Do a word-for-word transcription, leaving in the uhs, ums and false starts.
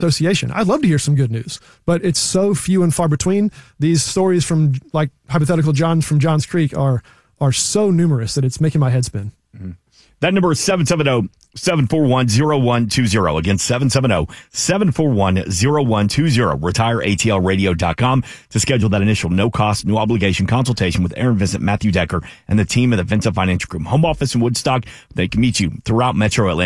association. I'd love to hear some good news, but it's so few and far between. These stories from, like, hypothetical Johns from Johns Creek are are so numerous that it's making my head spin. Mm-hmm. That number is seven seven zero, seven four one, zero one two zero. Again, seven seven zero, seven four one, zero one two zero. retire A T L radio dot com to schedule that initial no-cost, no-obligation consultation with Aaron Vincent, Matthew Decker, and the team at the Vincent Financial Group home office in Woodstock. They can meet you throughout Metro Atlanta.